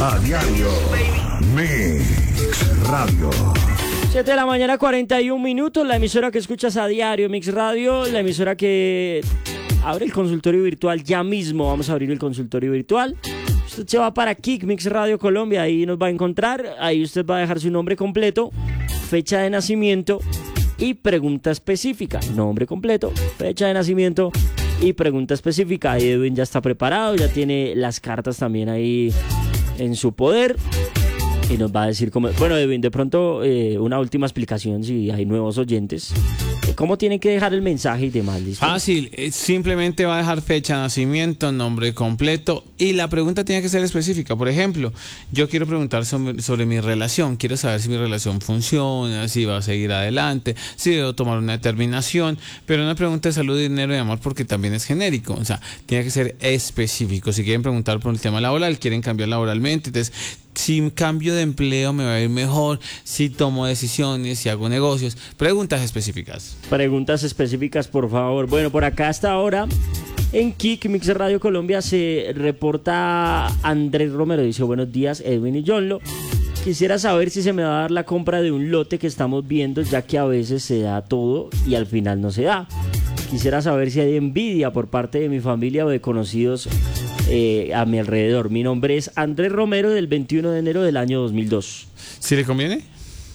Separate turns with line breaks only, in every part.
A diario. Mix Radio.
7 de la mañana, 41 minutos. La emisora que escuchas a diario, Mix Radio. La emisora que abre el consultorio virtual ya mismo. Vamos a abrir el consultorio virtual. Usted se va para Kik Mix Radio Colombia. Ahí nos va a encontrar. Ahí usted va a dejar su nombre completo, fecha de nacimiento y pregunta específica. Nombre completo, fecha de nacimiento y pregunta específica. Ahí Edwin ya está preparado. Ya tiene las cartas también ahí en su poder. Y nos va a decir cómo... Bueno, Edwin, de pronto una última explicación si hay nuevos oyentes. ¿Cómo tienen que dejar el mensaje y demás? ¿Listo?
Fácil, simplemente va a dejar fecha de nacimiento, nombre completo y la pregunta tiene que ser específica. Por ejemplo, yo quiero preguntar sobre mi relación. Quiero saber si mi relación funciona, si va a seguir adelante, si debo tomar una determinación. Pero una pregunta de salud, dinero y amor porque también es genérico. O sea, tiene que ser específico. Si quieren preguntar por el tema laboral, quieren cambiar laboralmente, entonces... Si cambio de empleo me va a ir mejor, si tomo decisiones, si hago negocios. Preguntas específicas.
Preguntas específicas, por favor. Bueno, por acá hasta ahora en Kik Mix Radio Colombia se reporta Andrés Romero. Dice: buenos días, Edwin y Jonlo. Quisiera saber si se me va a dar la compra de un lote que estamos viendo, ya que a veces se da todo y al final no se da. Quisiera saber si hay envidia por parte de mi familia o de conocidos a mi alrededor. Mi nombre es Andrés Romero, del 21 de enero del año 2002.
¿Sí le conviene?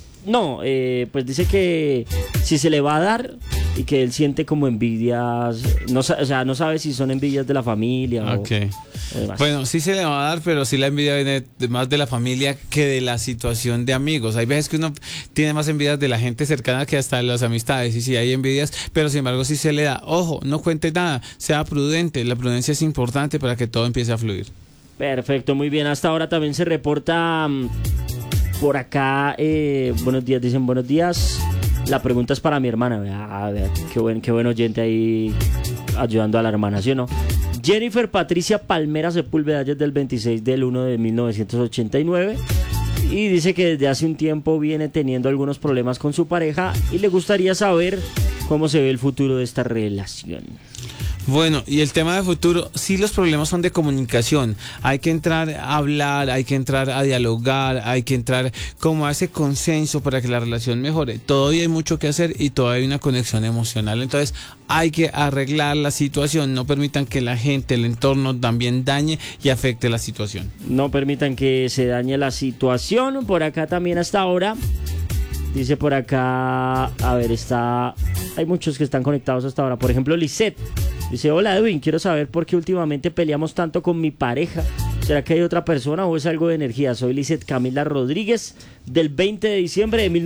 No, pues dice que si se le va a dar y que él siente como envidias, no, o sea, no sabe si son envidias de la familia
okay. o demás. Bueno, sí se le va a dar, pero sí la envidia viene más de la familia que de la situación de amigos. Hay veces que uno tiene más envidias de la gente cercana que hasta de las amistades, y sí hay envidias, pero sin embargo sí se le da. Ojo, no cuente nada, sea prudente, la prudencia es importante para que todo empiece a fluir. Perfecto, muy bien. Hasta ahora también se reporta... por acá, buenos días, dicen buenos días. La pregunta es para mi hermana. A ver, qué buen oyente ahí ayudando a la hermana, ¿sí o no? Jennifer Patricia Palmera Sepúlveda, es del 26 del 1 de 1989. Y dice que desde hace un tiempo viene teniendo algunos problemas con su pareja y le gustaría saber cómo se ve el futuro de esta relación. Bueno, y el tema de futuro, sí, los problemas son de comunicación. Hay que entrar a hablar, hay que entrar a dialogar, hay que entrar como a ese consenso para que la relación mejore. Todavía hay mucho que hacer y todavía hay una conexión emocional. Entonces hay que arreglar la situación. No permitan que la gente, el entorno también dañe y afecte la situación. No permitan que se dañe la situación. Por acá también hasta ahora. Dice por acá, a ver, hay muchos que están conectados hasta ahora. Por ejemplo, Lisette dice: hola Edwin, quiero saber por qué últimamente peleamos tanto con mi pareja. ¿Será que hay otra persona o es algo de energía? Soy Lisette Camila Rodríguez, del 20 de diciembre de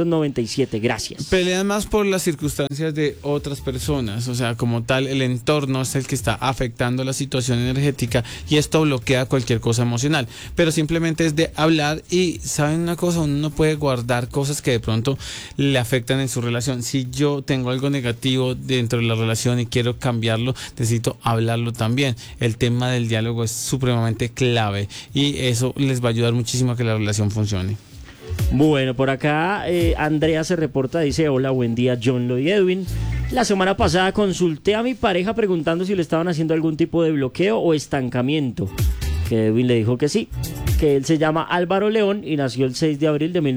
1997. Gracias. Pelean más por las circunstancias de otras personas. O sea, como tal, el entorno es el que está afectando la situación energética y esto bloquea cualquier cosa emocional. Pero simplemente es de hablar y, ¿saben una cosa? Uno no puede guardar cosas que de pronto le afectan en su relación. Si yo tengo algo negativo dentro de la relación y quiero cambiarlo, necesito hablarlo también. El tema del diálogo es supremamente clave y eso les va a ayudar muchísimo a que la relación funcione. Bueno, por acá Andrea se reporta, dice: hola, buen día Jonlo y Edwin. La semana pasada consulté a mi pareja preguntando si le estaban haciendo algún tipo de bloqueo o estancamiento, que Edwin le dijo que sí, que él se llama Álvaro León y nació el 6 de abril de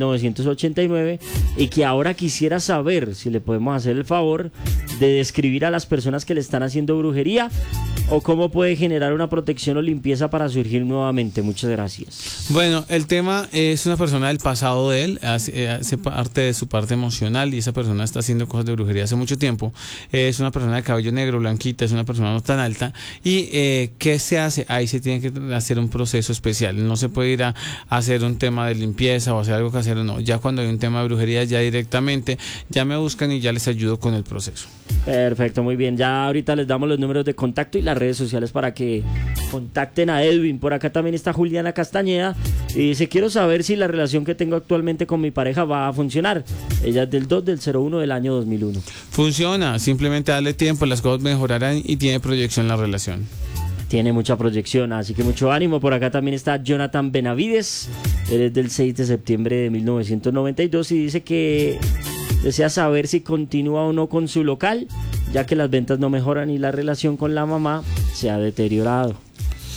1989 y que ahora quisiera saber si le podemos hacer el favor de describir a las personas que le están haciendo brujería o cómo puede generar una protección o limpieza para surgir nuevamente. Muchas gracias. Bueno, el tema es una persona del pasado de él, hace parte de su parte emocional y esa persona está haciendo cosas de brujería hace mucho tiempo. Es una persona de cabello negro, blanquita, es una persona no tan alta y ¿qué se hace? Ahí se tiene que hacer un proceso especial. No se puede ir a hacer un tema de limpieza o hacer algo casero, no. Ya cuando hay un tema de brujería, ya directamente ya me buscan y ya les ayudo con el proceso. Perfecto, muy bien. Ya ahorita les damos los números de contacto y las redes sociales para que contacten a Edwin. Por acá también está Juliana Castañeda y dice: quiero saber si la relación que tengo actualmente con mi pareja va a funcionar. Ella es del 2 del 01 del año 2001. Funciona, simplemente darle tiempo, las cosas mejorarán y tiene proyección la relación. Tiene mucha proyección, así que mucho ánimo. Por acá también está Jonathan Benavides, él es del 6 de septiembre de 1992 y dice que desea saber si continúa o no con su local, ya que las ventas no mejoran y la relación con la mamá se ha deteriorado.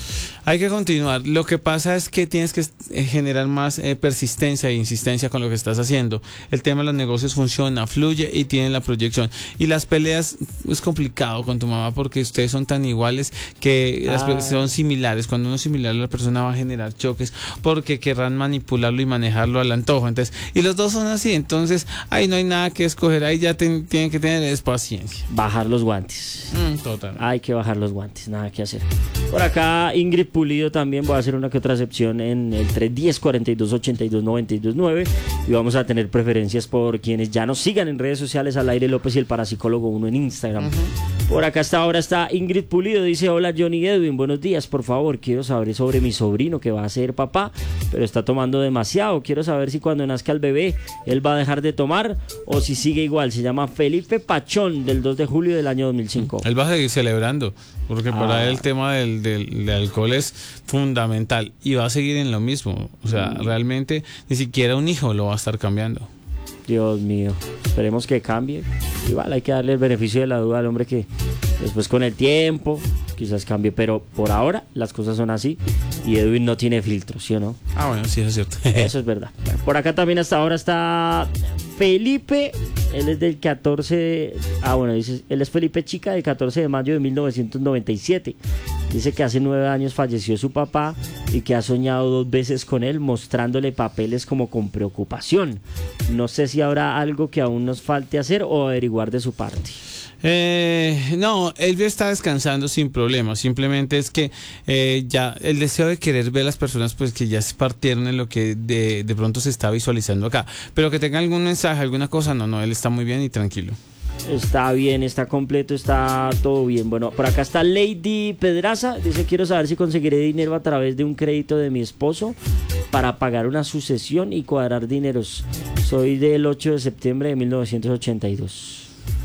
Hay que continuar. Lo que pasa es que tienes que generar más persistencia e insistencia con lo que estás haciendo. El tema de los negocios funciona, fluye y tiene la proyección. Y las peleas es complicado con tu mamá porque ustedes son tan iguales que son similares. Cuando uno es similar, la persona va a generar choques porque querrán manipularlo y manejarlo al antojo. Entonces, y los dos son así, entonces ahí no hay nada que escoger, ahí ya tienen que tener paciencia.
Bajar los guantes.
Total.
Hay que bajar los guantes, nada que hacer. Por acá Ingrid Pulido también, voy a hacer una que otra excepción en el 310-42-82-92-9 y vamos a tener preferencias por quienes ya nos sigan en redes sociales, al aire López y el Parapsicólogo 1 en Instagram. Por acá hasta ahora está Ingrid Pulido, dice: hola Johnny Edwin, buenos días, por favor, quiero saber sobre mi sobrino que va a ser papá, pero está tomando demasiado, quiero saber si cuando nazca el bebé él va a dejar de tomar o si sigue igual. Se llama Felipe Pachón, del 2 de julio del año 2005.
Él va a seguir celebrando, porque para él el tema del alcohol es fundamental y va a seguir en lo mismo. O sea, realmente ni siquiera un hijo lo va a estar cambiando.
Dios mío, esperemos que cambie. Igual hay que darle el beneficio de la duda al hombre, que después con el tiempo quizás cambie, pero por ahora las cosas son así y Edwin no tiene filtro, ¿sí o no?
Bueno, sí, eso es cierto.
Eso es verdad. Por acá también hasta ahora está Felipe, él es del 14, dice, él es Felipe Chica, del 14 de mayo de 1997. Dice que hace 9 años falleció su papá y que ha soñado 2 veces con él, mostrándole papeles como con preocupación. No sé si habrá algo que aún nos falte hacer o averiguar de su parte.
No, él está descansando sin problemas. Simplemente es que ya el deseo de querer ver a las personas pues que ya se partieron en lo que de pronto se está visualizando acá. Pero que tenga algún mensaje, alguna cosa, no, él está muy bien y tranquilo.
Está bien, está completo, está todo bien. Bueno, por acá está Lady Pedraza. Dice: quiero saber si conseguiré dinero a través de un crédito de mi esposo para pagar una sucesión y cuadrar dineros. Soy del 8 de septiembre de 1982.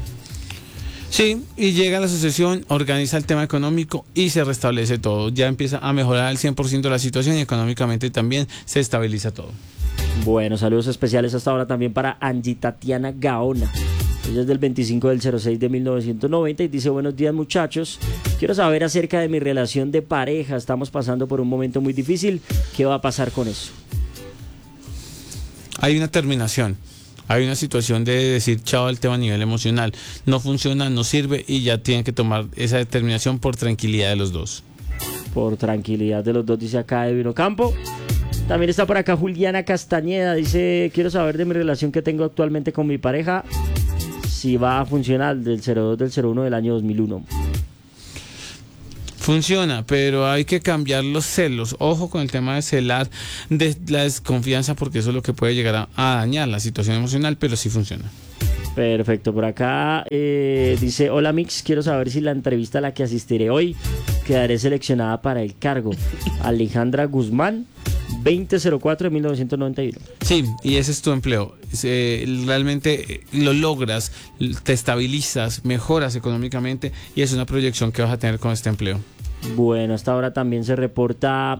Sí, y llega la sucesión, organiza el tema económico y se restablece todo. Ya empieza a mejorar al 100% la situación y económicamente también se estabiliza todo.
Bueno, saludos especiales hasta ahora también para Angie Tatiana Gaona. Ella es del 25 del 06 de 1990 y dice: buenos días muchachos, quiero saber acerca de mi relación de pareja, estamos pasando por un momento muy difícil, ¿qué va a pasar con eso?
Hay una terminación, hay una situación de decir chao al tema a nivel emocional, no funciona, no sirve y ya tienen que tomar esa determinación por tranquilidad de los dos.
Por tranquilidad de los dos, dice acá Edwin Ocampo. También está por acá Juliana Castañeda, dice: quiero saber de mi relación que tengo actualmente con mi pareja, si va a funcionar, del 02 del 01 del año 2001.
Funciona, pero hay que cambiar los celos. Ojo con el tema de celar, de la desconfianza, porque eso es lo que puede llegar a dañar la situación emocional, pero sí funciona.
Perfecto, por acá dice: hola Mix, quiero saber si la entrevista a la que asistiré hoy quedaré seleccionada para el cargo. Alejandra Guzmán, 2004 de 1991.
Sí, y ese es tu empleo. Realmente lo logras, te estabilizas, mejoras económicamente y es una proyección que vas a tener con este empleo.
Bueno, hasta ahora también se reporta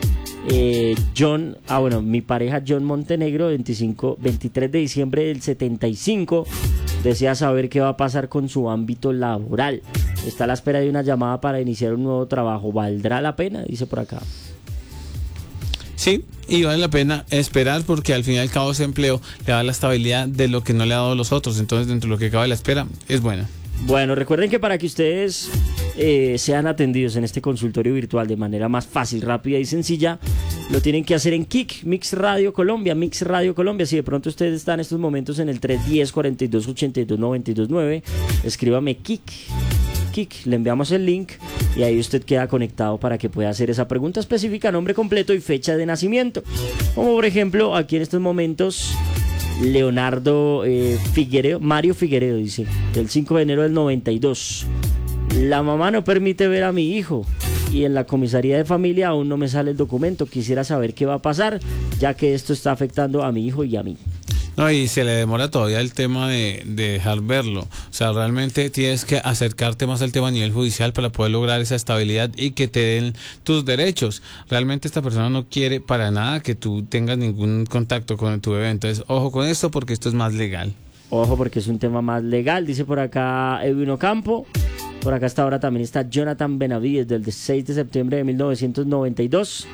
mi pareja John Montenegro, 23 de diciembre del 75, desea saber qué va a pasar con su ámbito laboral. Está a la espera de una llamada para iniciar un nuevo trabajo. ¿Valdrá la pena? Dice por acá.
Sí, y vale la pena esperar porque al fin y al cabo ese empleo le da la estabilidad de lo que no le ha dado a los otros. Entonces, dentro de lo que cabe la espera, es buena.
Bueno, recuerden que para que ustedes sean atendidos en este consultorio virtual de manera más fácil, rápida y sencilla, lo tienen que hacer en Kik, Mix Radio Colombia. Si de pronto ustedes están en estos momentos en el 310-42-82-92-9, escríbame Kik, le enviamos el link y ahí usted queda conectado para que pueda hacer esa pregunta específica, nombre completo y fecha de nacimiento. Como por ejemplo, aquí en estos momentos, Leonardo Mario Figueredo dice: del 5 de enero del 92, la mamá no permite ver a mi hijo y en la comisaría de familia aún no me sale el documento. Quisiera saber qué va a pasar, ya que esto está afectando a mi hijo y a mí.
No, y se le demora todavía el tema de dejar verlo. O sea, realmente tienes que acercarte más al tema a nivel judicial para poder lograr esa estabilidad y que te den tus derechos. Realmente esta persona no quiere para nada que tú tengas ningún contacto con tu bebé. Entonces, ojo con esto porque esto es más legal.
Ojo porque es un tema más legal, dice por acá Edwin Ocampo. Por acá hasta ahora también está Jonathan Benavides del 6 de septiembre de 1992.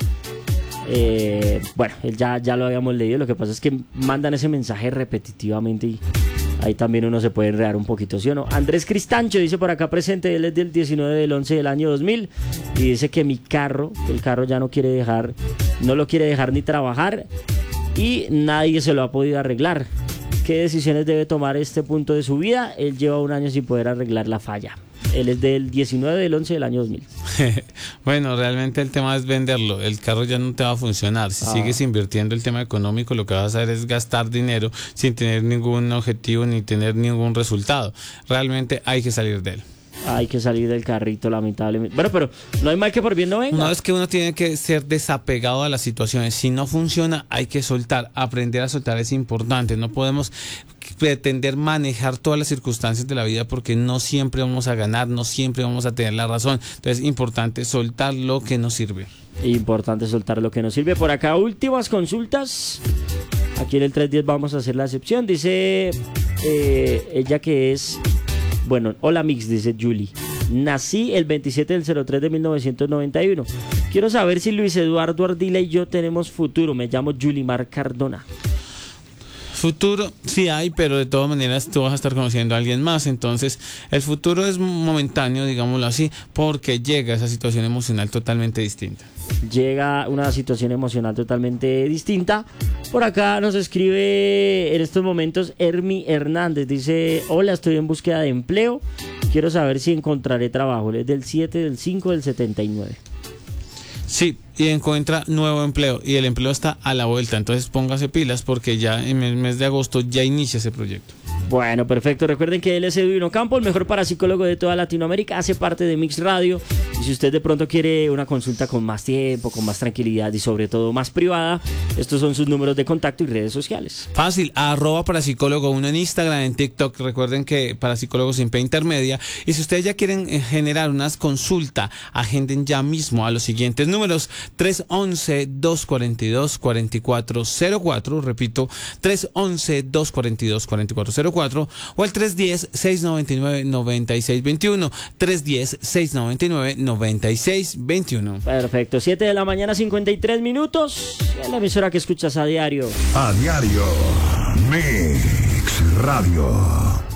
Bueno, él ya lo habíamos leído, lo que pasa es que mandan ese mensaje repetitivamente y ahí también uno se puede enredar un poquito, ¿sí o no? Andrés Cristancho dice por acá presente, él es del 19 del 11 del año 2000 y dice que el carro ya no lo quiere dejar ni trabajar y nadie se lo ha podido arreglar. ¿Qué decisiones debe tomar este punto de su vida? Él lleva un año sin poder arreglar la falla. Él es del 19 del 11 del año 2000.
Bueno, realmente el tema es venderlo. El carro ya no te va a funcionar. Si sigues invirtiendo el tema económico, lo que vas a hacer es gastar dinero sin tener ningún objetivo ni tener ningún resultado. Realmente hay que salir de él.
Hay que salir del carrito, lamentablemente. Bueno, pero no hay mal que por bien no venga.
No, es que uno tiene que ser desapegado a las situaciones. Si no funciona, hay que soltar. Aprender a soltar es importante. No podemos pretender manejar todas las circunstancias de la vida porque no siempre vamos a ganar, no siempre vamos a tener la razón. Entonces es importante soltar lo que nos sirve.
Importante soltar lo que nos sirve. Por acá, últimas consultas. Aquí en el 310 vamos a hacer la excepción. Dice ella que es... Bueno, hola Mix, dice Julie. Nací el 27 del 03 de 1991. Quiero saber si Luis Eduardo Ardila y yo tenemos futuro. Me llamo Julimar Cardona.
Futuro sí hay, pero de todas maneras tú vas a estar conociendo a alguien más. Entonces el futuro es momentáneo, digámoslo así, porque llega esa situación emocional totalmente distinta.
Llega una situación emocional totalmente distinta. Por acá nos escribe en estos momentos Hermi Hernández. Dice, hola, estoy en búsqueda de empleo. Quiero saber si encontraré trabajo. Es del 7 del 5 del 79.
Sí, y encuentra nuevo empleo y el empleo está a la vuelta, entonces póngase pilas porque ya en el mes de agosto ya inicia ese proyecto.
Bueno, perfecto. Recuerden que él es Edwin Ocampo, el mejor parapsicólogo de toda Latinoamérica, hace parte de Mix Radio. Y si usted de pronto quiere una consulta con más tiempo, con más tranquilidad y sobre todo más privada, estos son sus números de contacto y redes sociales.
Fácil, @parapsicólogo1 en Instagram, en TikTok. Recuerden que Parapsicólogo sin P intermedia. Y si ustedes ya quieren generar una consulta, agenden ya mismo a los siguientes números: 311-242-4404, repito, 311-242-4404, o el 310-699-9621, 310-699-9621.
Perfecto, 7 de la mañana, 53 minutos, en la emisora que escuchas a diario.
A diario, Mix Radio.